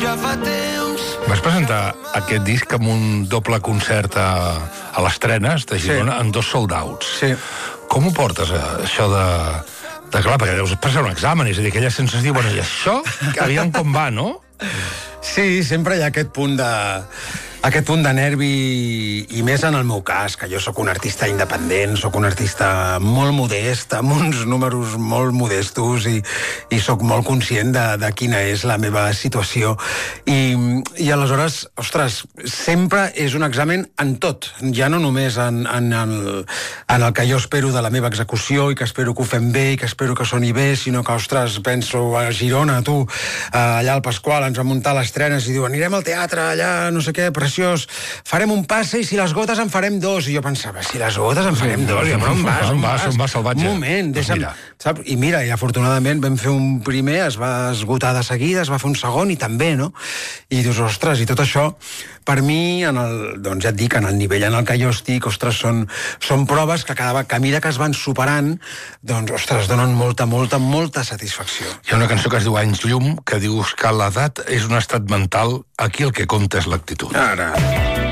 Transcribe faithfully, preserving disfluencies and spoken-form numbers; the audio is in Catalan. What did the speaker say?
ja fa temps. Vas presentar aquest disc amb un doble concert a, a les Trenes de Girona, sí, en dos sold outs. Sí. Com ho portes, això de... de clar, perquè deus passar un examen, és a dir, aquella sensació, bueno, i això, aviam com va, no? Sí, sempre hi ha aquest punt de... aquest punt de nervi, i més en el meu cas, que jo sóc un artista independent, sóc un artista molt modest, amb uns números molt modestos, i, i sóc molt conscient de, de quina és la meva situació. I, i aleshores, ostres, sempre és un examen en tot, ja no només en, en, el, en el que jo espero de la meva execució, i que espero que ho fem bé, i que espero que soni bé, sinó que, ostres, penso a Girona, tu, allà al Pasqual, ens vam muntar les Trenes, i diu, anirem al teatre, allà, no sé què, preciós, farem un passe i si les gotes en farem dos. I jo pensava, si les gotes en farem dos, i on vas, on vas? On vas, salvatge? Un moment, deixa'm... Mira. Saps? I mira, i afortunadament vam fer un primer, es va esgotar de seguida, es va fer un segon, i també, no? I dius, ostres, i tot això, per mi, en el, doncs ja et dic, en el nivell en el que jo estic, ostres, són, són proves que cada que a mesura que es van superant, doncs, ostres, donen molta, molta, molta satisfacció. Hi ha una cançó que es diu Anys llum, que dius que l'edat és un estat mental, aquí el que compta és l'actitud. Ara...